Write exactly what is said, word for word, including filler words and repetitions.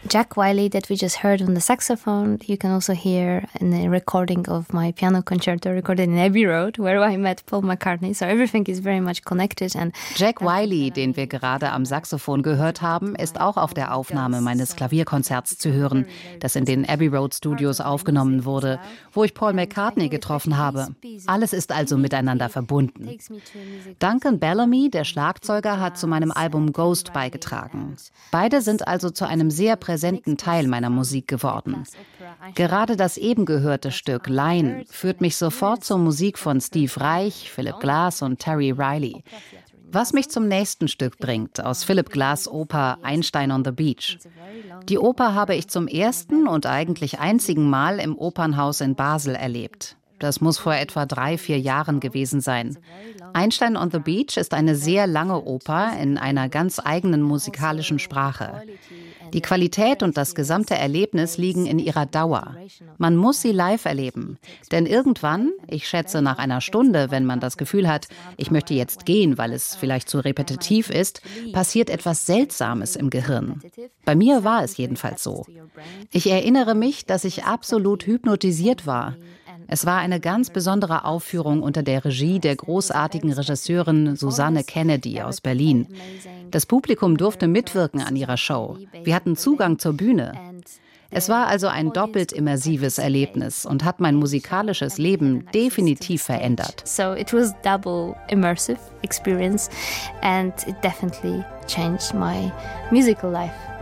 Jack Wiley that we just heard on the saxophone, you can also hear in a recording of my piano concerto recorded in Abbey Road, where I met Paul McCartney. So everything is very much connected. And Jack Wiley, den wir gerade am Saxophon gehört haben, ist auch auf der Aufnahme meines Klavierkonzerts zu hören, das in den Abbey Road Studios aufgenommen wurde, wo ich Paul McCartney getroffen habe. Alles ist also miteinander verbunden. Duncan Bellamy, der Schlagzeuger, hat zu meinem Album Ghost beigetragen. Beide sind also zu einem sehr präsenten Teil meiner Musik geworden. Gerade das eben gehörte Stück Line führt mich sofort zur Musik von Steve Reich, Philip Glass und Terry Riley. Was mich zum nächsten Stück bringt, aus Philip Glass' Oper Einstein on the Beach. Die Oper habe ich zum ersten und eigentlich einzigen Mal im Opernhaus in Basel erlebt. Das muss vor etwa drei, vier Jahren gewesen sein. Einstein on the Beach ist eine sehr lange Oper in einer ganz eigenen musikalischen Sprache. Die Qualität und das gesamte Erlebnis liegen in ihrer Dauer. Man muss sie live erleben. Denn irgendwann, ich schätze nach einer Stunde, wenn man das Gefühl hat, ich möchte jetzt gehen, weil es vielleicht zu repetitiv ist, passiert etwas Seltsames im Gehirn. Bei mir war es jedenfalls so. Ich erinnere mich, dass ich absolut hypnotisiert war. Es war eine ganz besondere Aufführung unter der Regie der großartigen Regisseurin Susanne Kennedy aus Berlin. Das Publikum durfte mitwirken an ihrer Show. Wir hatten Zugang zur Bühne. Es war also ein doppelt immersives Erlebnis und hat mein musikalisches Leben definitiv verändert. So it was double immersive experience and it definitely changed my musical life.